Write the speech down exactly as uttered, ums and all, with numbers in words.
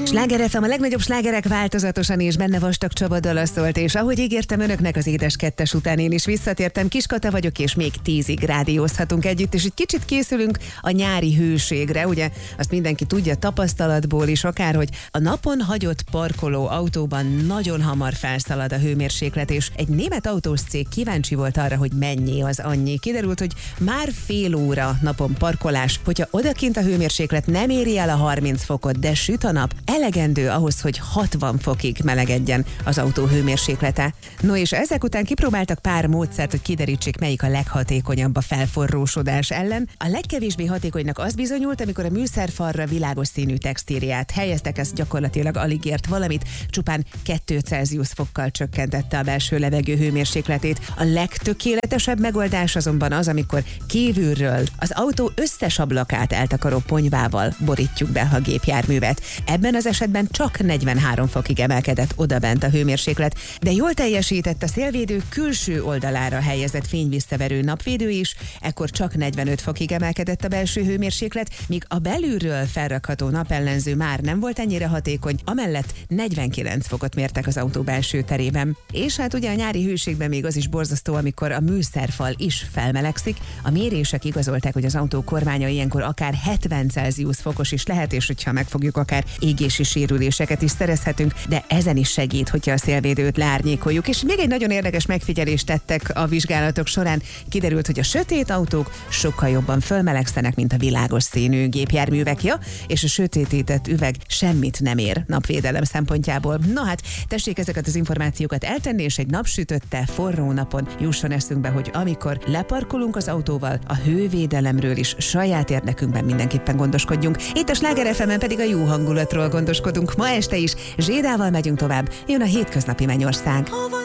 Sláger ef em, a legnagyobb slágerek változatosan és benne Vastag Csaba dala szólt, és ahogy ígértem önöknek az édes kettes után én is visszatértem, Kiskata vagyok, és még tízig rádiózhatunk együtt, és egy kicsit készülünk a nyári hőségre, ugye azt mindenki tudja tapasztalatból is, akár, hogy a napon hagyott parkoló autóban nagyon hamar felszalad a hőmérséklet, és egy német autós cég kíváncsi volt arra, hogy mennyi az annyi. Kiderült, hogy már fél óra napon parkolás, hogyha odakint a hőmérséklet nem éri el a harminc fokot, de süt a nap, elegendő ahhoz, hogy hatvan fokig melegedjen az autó hőmérséklete. No és ezek után kipróbáltak pár módszert, hogy kiderítsék, melyik a leghatékonyabb a felforrósodás ellen. A legkevésbé hatékonynak az bizonyult, amikor a műszerfalra világos színű textíliát helyeztek, ez gyakorlatilag alig ért valamit, csupán két Celsius fokkal csökkentette a belső levegő hőmérsékletét. A legtökéletesebb megoldás azonban az, amikor kívülről az autó összes ablakát eltakaró ponyvával borítjuk be a gépjárművet. Ebben az esetben csak negyvenhárom fokig emelkedett odabent a hőmérséklet, de jól teljesített a szélvédő külső oldalára helyezett fényvisszaverő napvédő is, ekkor csak negyvenöt fokig emelkedett a belső hőmérséklet, míg a belülről felrakható napellenző már nem volt ennyire hatékony, amellett negyvenkilenc fokot mértek az autó belső terében. És hát ugye a nyári hőségben még az is borzasztó, amikor a műszerfal is felmelegszik. A mérések igazolták, hogy az autó kormánya ilyenkor akár hetven Celsius fokos is lehet, és hogyha megfogjuk, akár égési sérüléseket is szerezhetünk, de ezen is segít, hogyha a szélvédőt leárnyékoljuk. És még egy nagyon érdekes megfigyelést tettek a vizsgálatok során. Kiderült, hogy a sötét autók sokkal jobban fölmelegszenek, mint a világos színű gépjárművek, ja, és a sötétített üveg semmit nem ér napvédelem szempontjából. Na hát, tessék ezeket az információkat eltenni, és egy napsütötte, forró napon jusson eszünkbe, hogy amikor leparkolunk az autóval, a hővédelemről is saját érdekünkben mindenképpen gondoskodjunk. Itt a Sláger ef emen pedig a jó hangulatról gondoskodunk. Ma este is Zsédával megyünk tovább. Jön a hétköznapi mennyország.